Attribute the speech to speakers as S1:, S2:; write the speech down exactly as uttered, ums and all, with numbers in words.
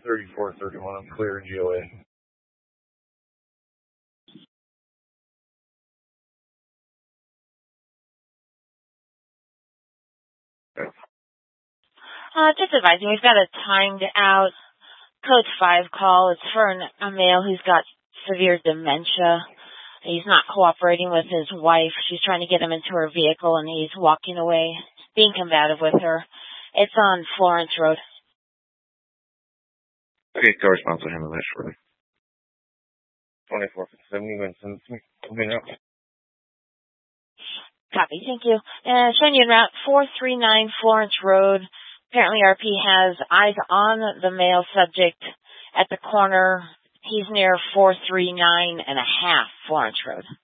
S1: thirty-four thirty-one. I'm clear in G O A.
S2: Uh, just advising, we've got a timed out code five call. It's for an, a male who's got severe dementia. He's not cooperating with his wife. She's trying to get him into her vehicle, and he's walking away, being combative with her. It's on Florence Road.
S1: Okay, correspondence will handle that shortly. twenty-four fifty-seven, you can send it to me. Okay, now.
S2: Copy, thank you. Uh, showing you in route four three nine Florence Road. Apparently R P has eyes on the male subject at the corner. He's near four three nine and a half Florence Road.